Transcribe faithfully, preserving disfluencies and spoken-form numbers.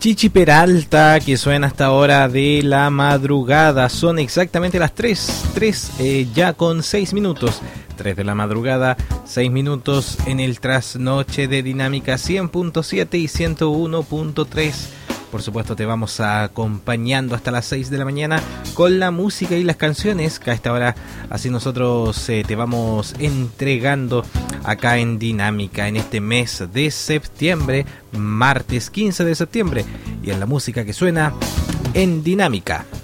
Chichi Peralta, que suena hasta hora de la madrugada. Son exactamente las tres, tres eh, ya con seis minutos. tres de la madrugada, seis minutos en el trasnoche de Dinámica cien punto siete y ciento uno punto tres. Por supuesto, te vamos acompañando hasta las seis de la mañana con la música y las canciones que a esta hora así nosotros eh, te vamos entregando acá en Dinámica en este mes de septiembre, martes quince de septiembre, y en la música que suena en Dinámica.